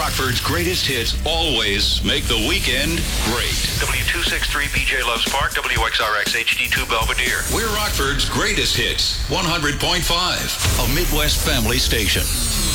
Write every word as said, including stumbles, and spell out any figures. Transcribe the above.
Rockford's greatest hits always make the weekend great. W two sixty-three B J Loves Park, W X R X H D two Belvedere. We're Rockford's greatest hits, one hundred point five, a Midwest family station.